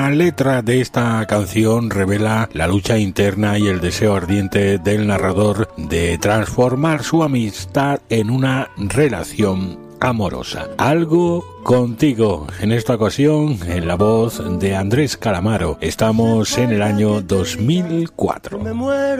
La letra de esta canción revela la lucha interna y el deseo ardiente del narrador de transformar su amistad en una relación amorosa. Algo contigo, en esta ocasión en la voz de Andrés Calamaro. Estamos en el año 2004.